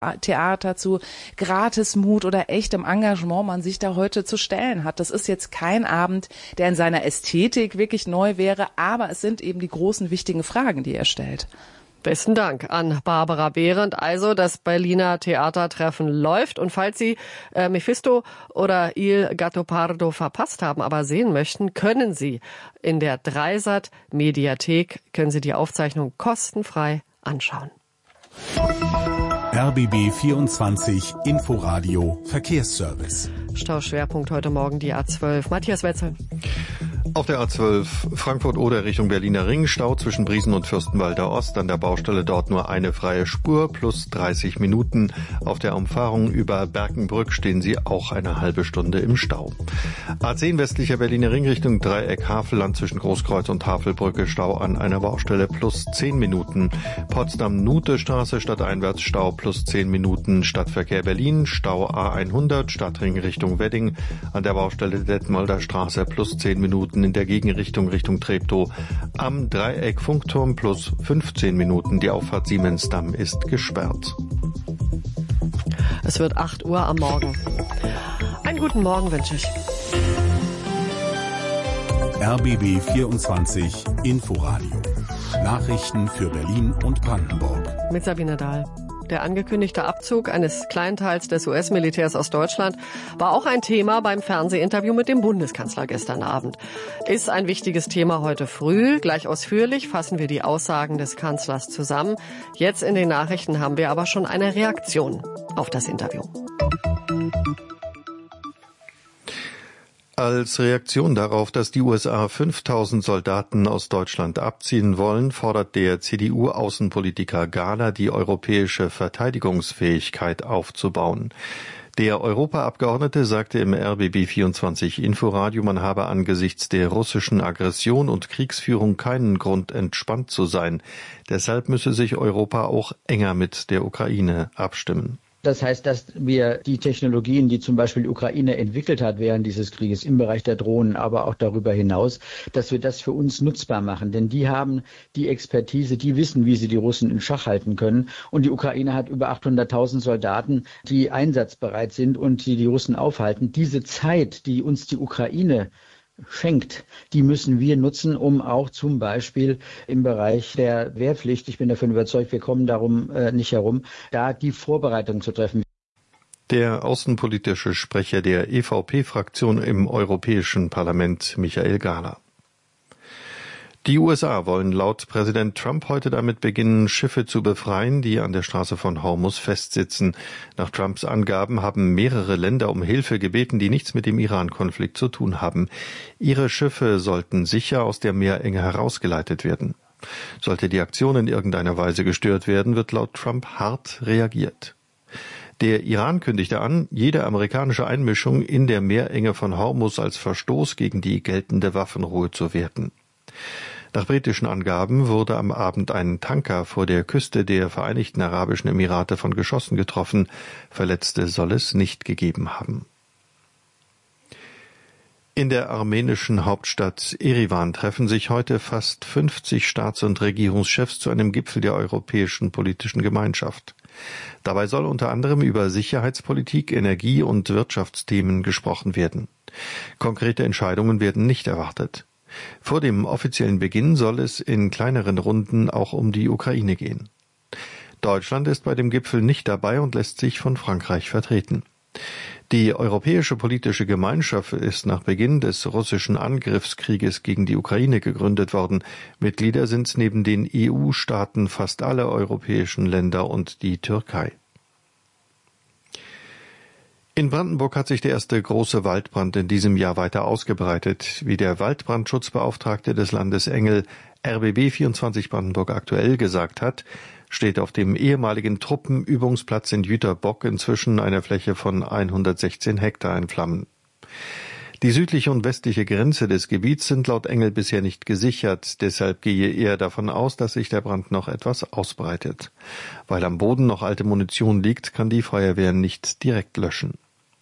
Theater, zu Gratismut oder echtem Engagement man sich da heute zu stellen hat. Das ist jetzt kein Abend, der in seiner Ästhetik wirklich neu wäre, aber es sind eben die großen, wichtigen Fragen, die er stellt. Besten Dank an Barbara Behrendt. Also das Berliner Theatertreffen läuft. Und falls Sie Mephisto oder Il Gattopardo verpasst haben, aber sehen möchten, können Sie in der Dreisat Mediathek, können Sie die Aufzeichnung kostenfrei anschauen. RBB 24 Inforadio Verkehrsservice. Stauschwerpunkt heute Morgen die A12. Matthias Wetzel. Auf der A12 Frankfurt-Oder Richtung Berliner Ring, Stau zwischen Briesen und Fürstenwalder Ost. An der Baustelle dort nur eine freie Spur plus 30 Minuten. Auf der Umfahrung über Berkenbrück stehen Sie auch eine halbe Stunde im Stau. A10 westlicher Berliner Ring Richtung Dreieck Havelland zwischen Großkreuz und Havelbrücke, Stau an einer Baustelle plus 10 Minuten. Potsdam-Nute-Straße stadteinwärts Stau plus 10 Minuten. Stadtverkehr Berlin, Stau A100 Stadtring Richtung Wedding. An der Baustelle Detmolder Straße plus 10 Minuten. In der Gegenrichtung Richtung Treptow. Am Dreieck Funkturm plus 15 Minuten. Die Auffahrt Siemensdamm ist gesperrt. Es wird 8 Uhr am Morgen. Einen guten Morgen wünsche ich. RBB 24 Inforadio. Nachrichten für Berlin und Brandenburg. Mit Sabine Dahl. Der angekündigte Abzug eines Kleinteils des US-Militärs aus Deutschland war auch ein Thema beim Fernsehinterview mit dem Bundeskanzler gestern Abend. Ist ein wichtiges Thema heute früh. Gleich ausführlich fassen wir die Aussagen des Kanzlers zusammen. Jetzt in den Nachrichten haben wir aber schon eine Reaktion auf das Interview. Als Reaktion darauf, dass die USA 5000 Soldaten aus Deutschland abziehen wollen, fordert der CDU-Außenpolitiker Gahler, die europäische Verteidigungsfähigkeit aufzubauen. Der Europaabgeordnete sagte im RBB 24 Inforadio, man habe angesichts der russischen Aggression und Kriegsführung keinen Grund, entspannt zu sein. Deshalb müsse sich Europa auch enger mit der Ukraine abstimmen. Das heißt, dass wir die Technologien, die zum Beispiel die Ukraine entwickelt hat während dieses Krieges im Bereich der Drohnen, aber auch darüber hinaus, dass wir das für uns nutzbar machen. Denn die haben die Expertise, die wissen, wie sie die Russen in Schach halten können. Und die Ukraine hat über 800.000 Soldaten, die einsatzbereit sind und die Russen aufhalten. Diese Zeit, die uns die Ukraine schenkt, die müssen wir nutzen, um auch zum Beispiel im Bereich der Wehrpflicht, ich bin davon überzeugt, wir kommen darum nicht herum, da die Vorbereitung zu treffen. Der außenpolitische Sprecher der EVP-Fraktion im Europäischen Parlament, Michael Gahler. Die USA wollen laut Präsident Trump heute damit beginnen, Schiffe zu befreien, die an der Straße von Hormuz festsitzen. Nach Trumps Angaben haben mehrere Länder um Hilfe gebeten, die nichts mit dem Iran-Konflikt zu tun haben. Ihre Schiffe sollten sicher aus der Meerenge herausgeleitet werden. Sollte die Aktion in irgendeiner Weise gestört werden, wird laut Trump hart reagiert. Der Iran kündigte an, jede amerikanische Einmischung in der Meerenge von Hormuz als Verstoß gegen die geltende Waffenruhe zu werten. Nach britischen Angaben wurde am Abend ein Tanker vor der Küste der Vereinigten Arabischen Emirate von Geschossen getroffen. Verletzte soll es nicht gegeben haben. In der armenischen Hauptstadt Erivan treffen sich heute fast 50 Staats- und Regierungschefs zu einem Gipfel der Europäischen Politischen Gemeinschaft. Dabei soll unter anderem über Sicherheitspolitik, Energie- und Wirtschaftsthemen gesprochen werden. Konkrete Entscheidungen werden nicht erwartet. Vor dem offiziellen Beginn soll es in kleineren Runden auch um die Ukraine gehen. Deutschland ist bei dem Gipfel nicht dabei und lässt sich von Frankreich vertreten. Die Europäische Politische Gemeinschaft ist nach Beginn des russischen Angriffskrieges gegen die Ukraine gegründet worden. Mitglieder sind neben den EU-Staaten fast alle europäischen Länder und die Türkei. In Brandenburg hat sich der erste große Waldbrand in diesem Jahr weiter ausgebreitet. Wie der Waldbrandschutzbeauftragte des Landes Engel RBB 24 Brandenburg aktuell gesagt hat, steht auf dem ehemaligen Truppenübungsplatz in Jüterbock inzwischen eine Fläche von 116 Hektar in Flammen. Die südliche und westliche Grenze des Gebiets sind laut Engel bisher nicht gesichert. Deshalb gehe er davon aus, dass sich der Brand noch etwas ausbreitet. Weil am Boden noch alte Munition liegt, kann die Feuerwehr nicht direkt löschen.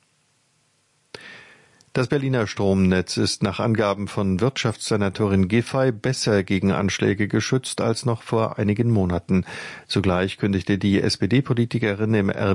Das Berliner Stromnetz ist nach Angaben von Wirtschaftssenatorin Giffey besser gegen Anschläge geschützt als noch vor einigen Monaten. Zugleich kündigte die SPD-Politikerin im